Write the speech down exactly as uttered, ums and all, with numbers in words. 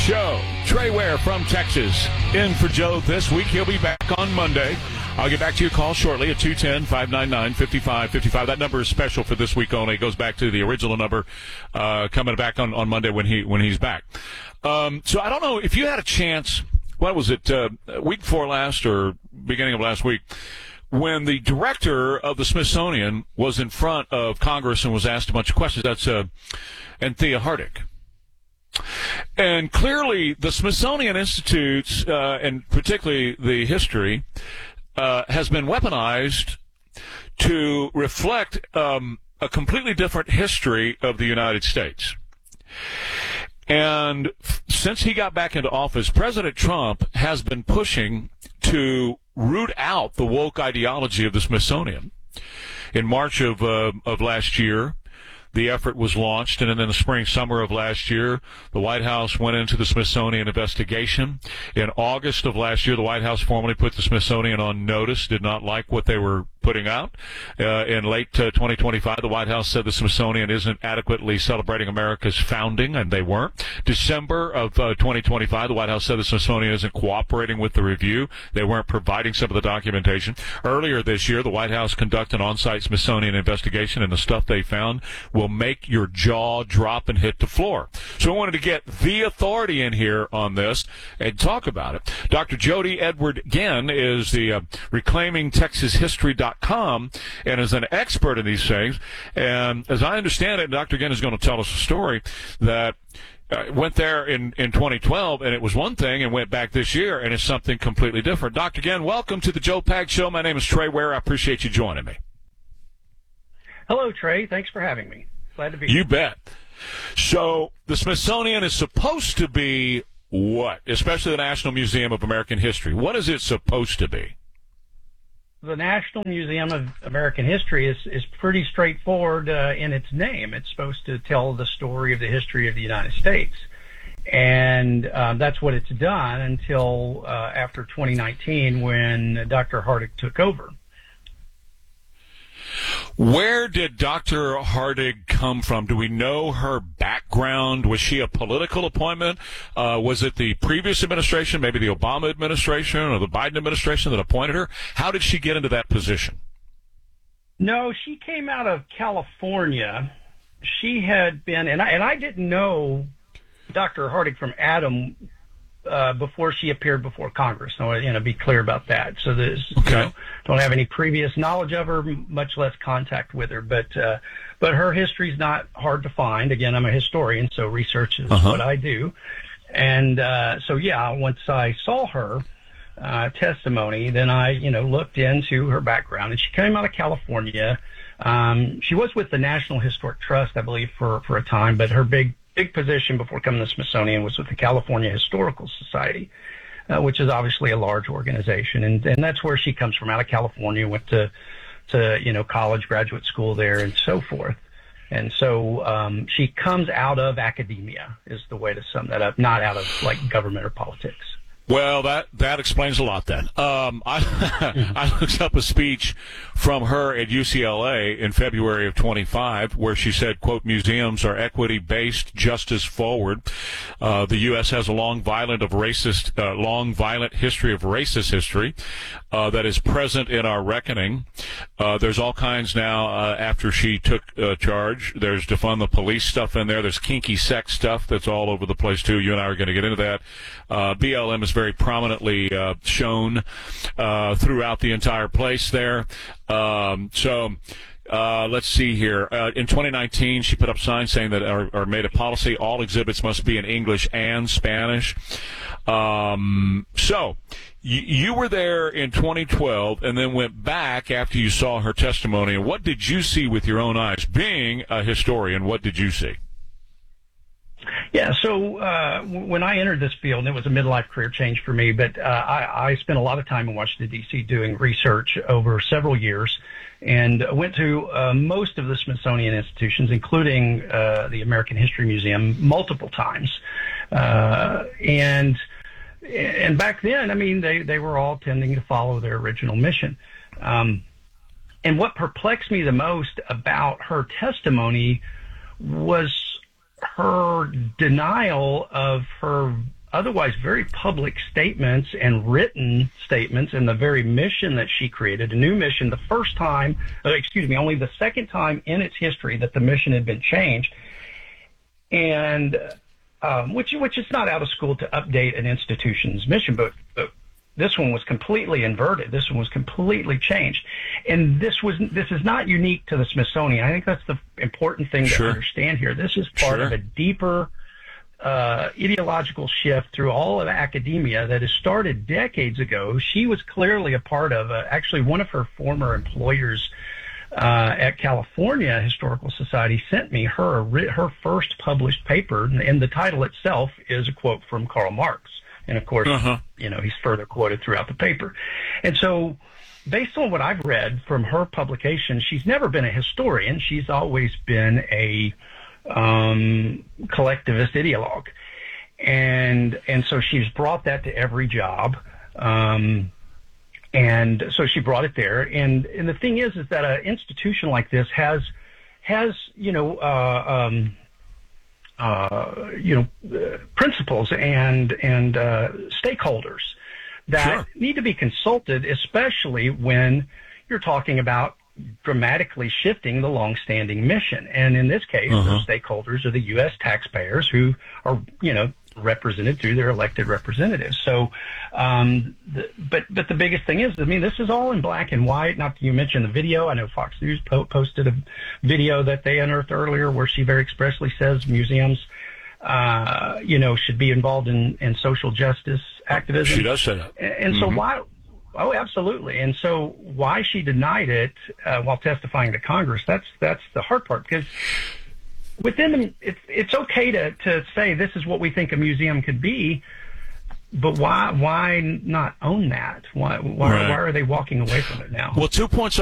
Show. Trey Ware from Texas in for Joe this week. He'll be back on Monday. I'll get back to your call shortly at two one zero, five nine nine, five five five five. That number is special for this week only. It goes back to the original number uh, coming back on, on Monday when he when he's back. Um, so I don't know if you had a chance, what was it, uh, week before last or beginning of last week, when the director of the Smithsonian was in front of Congress and was asked a bunch of questions. That's uh, Anthea Hardig. And clearly, the Smithsonian Institute, uh, and particularly the history, uh, has been weaponized to reflect um, a completely different history of the United States. And f- since he got back into office, President Trump has been pushing to root out the woke ideology of the Smithsonian. In March of uh, of last year, the effort was launched, and then in the spring, summer of last year, the White House went into the Smithsonian investigation. In August of last year, the White House formally put the Smithsonian on notice, did not like what they were putting out. Uh, in late uh, twenty twenty-five, the White House said the Smithsonian isn't adequately celebrating America's founding, and they weren't. December of uh, twenty twenty-five, the White House said the Smithsonian isn't cooperating with the review. They weren't providing some of the documentation. Earlier this year, the White House conducted an on-site Smithsonian investigation, and the stuff they found will make your jaw drop and hit the floor. So I wanted to get the authority in here on this and talk about it. Doctor Jody Edward Ginn is the uh, Reclaiming Texas History dot com and is an expert in these things. And as I understand it, Doctor Ginn is going to tell us a story that uh, went there in, in twenty twelve, and it was one thing, and went back this year, and it's something completely different. Doctor Ginn, welcome to the Joe Pags Show. My name is Trey Ware. I appreciate you joining me. Hello, Trey. Thanks for having me. Glad to be here. You bet. So the Smithsonian is supposed to be what? Especially the National Museum of American History. What is it supposed to be? The National Museum of American History is, is pretty straightforward uh, in its name. It's supposed to tell the story of the history of the United States. And um, that's what it's done until uh, after twenty nineteen when Doctor Hardig took over. Where did Doctor Hardig come from? Do we know her background? Was she a political appointment? Uh, was it the previous administration, maybe the Obama administration or the Biden administration that appointed her? How did she get into that position? No, she came out of California. She had been, and I, and I didn't know Doctor Hardig from Adam Uh, before she appeared before Congress. So, you know, be clear about that. So there's, okay. you know, don't have any previous knowledge of her, much less contact with her. But, uh, but her history's not hard to find. Again, I'm a historian, so research is uh-huh. what I do. And, uh, so yeah, once I saw her, uh, testimony, then I, you know, looked into her background, and she came out of California. Um, she was with the National Historic Trust, I believe, for, for a time, but her big big position before coming to the Smithsonian was with the California Historical Society, uh, which is obviously a large organization. And, and that's where she comes from, out of California, went to, to, you know, college, graduate school there, and so forth. And so um, she comes out of academia, is the way to sum that up, not out of, like, government or politics. Well, that, that explains a lot then. Um, I, I looked up a speech from her at U C L A in February of twenty-five where she said, quote, museums are equity-based, justice forward. Uh, the U S has a long, violent of racist, uh, long, violent history of racist history uh, that is present in our reckoning. Uh, there's all kinds now uh, after she took uh, charge. There's defund the police stuff in there. There's kinky sex stuff that's all over the place, too. You and I are going to get into that. Uh, B L M is very prominently uh, shown uh, throughout the entire place there. Um, so uh, let's see here. Uh, in twenty nineteen, she put up signs saying that, or, or made a policy, all exhibits must be in English and Spanish. Um, so y- you were there in twenty twelve and then went back after you saw her testimony. And what did you see with your own eyes? Being a historian, what did you see? Yeah, so uh, when I entered this field, it was a midlife career change for me, but uh, I, I spent a lot of time in Washington, D C doing research over several years, and went to uh, most of the Smithsonian institutions, including uh, the American History Museum, multiple times. Uh, and and back then, I mean, they, they were all tending to follow their original mission. Um, and what perplexed me the most about her testimony was her denial of her otherwise very public statements and written statements and the very mission that she created, a new mission, the first time, uh, excuse me, only the second time in its history that the mission had been changed, and um, which which is not out of school to update an institution's mission, but, but this one was completely inverted. This one was completely changed, and this was this is not unique to the Smithsonian. I think that's the important thing Sure. to understand here. This is part Sure. of a deeper uh, ideological shift through all of academia that has started decades ago. She was clearly a part of. Uh, actually, one of her former employers uh, at California Historical Society sent me her her first published paper, and the title itself is a quote from Karl Marx. And of course, Uh-huh. you know, he's further quoted throughout the paper. And so, based on what I've read from her publication, she's never been a historian. She's always been a um, collectivist ideologue. And and so she's brought that to every job. Um, and so she brought it there. And and the thing is, is that an institution like this has has you know. Uh, um, Uh, you know, uh, principals and and uh, stakeholders that Sure. need to be consulted, especially when you're talking about dramatically shifting the longstanding mission. And in this case, Uh-huh. the stakeholders are the U S taxpayers who are, you know, represented through their elected representatives. So, um, the, but but the biggest thing is, I mean, this is all in black and white. Not that you mentioned the video. I know Fox News po- posted a video that they unearthed earlier where she very expressly says museums, uh, you know, should be involved in, in social justice activism. She does say that. And, and so Mhm. why? Oh, absolutely. And so why she denied it uh, while testifying to Congress? That's that's the hard part, because within them, it's it's okay to, to say this is what we think a museum could be, but why why not own that? Why why, Right. why are they walking away from it now? Well, two points